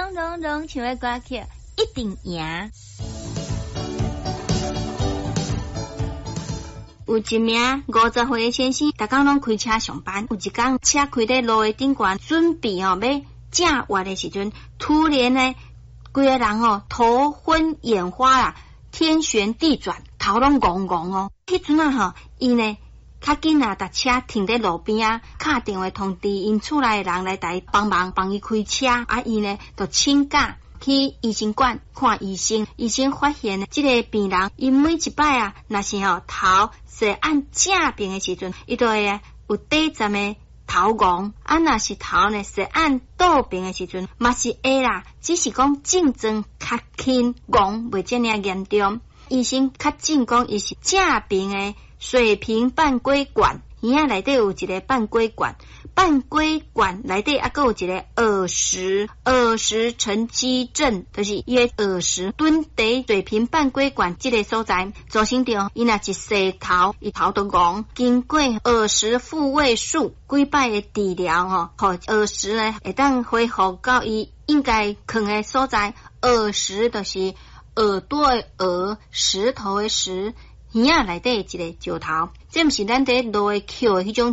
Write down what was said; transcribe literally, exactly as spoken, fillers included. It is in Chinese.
咚咚咚，唱的歌曲一定赢。有一名五十岁的先生，逐工拢开车上班。有一工，车开在路的顶悬，准备哦要正弯的时阵，突然呢，规个人哦头昏眼花啦，天旋地转，头拢戆戆哦。迄阵啊吼，伊呢较紧啊，搭车停在路边啊，敲电话通知因厝内的人来台帮忙帮伊开车。啊，伊呢就请假去医生馆看医生。医生发现呢，这个病人伊每一摆啊，若是吼头是按正边的时阵，伊就会有短暂的头戆；啊，若是头呢是按倒边的时阵，嘛是会啦，只是讲症状较轻，戆袂遮尔严重。医生较正讲，伊是正边的水平半规管，耳仔内底有一个半规管，半规管内底还佫有一个耳石，耳石沉积症，就是伊的耳石蹲伫水平半规管这个所在，造成着伊若一洗头，伊头都戆。经过耳石复位术几摆的治疗吼，互耳石呢会当恢复到伊应该囥的所在。耳石就是耳朵的耳，石头的石，耳仔内底一个石头，这毋是咱伫路的捡的迄种